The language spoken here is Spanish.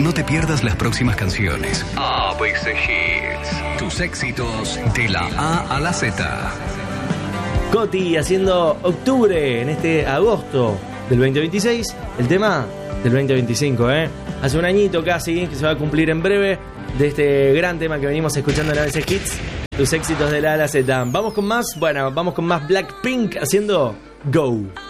no te pierdas las próximas canciones. ABC Hits. Tus éxitos de la A a la Z. Coti haciendo octubre en este agosto del 2026. El tema del 2025, Hace un añito casi, que se va a cumplir en breve, de este gran tema que venimos escuchando en ABC Hits. Tus éxitos de la A a la Z. Vamos con más, vamos con más Blackpink haciendo Go.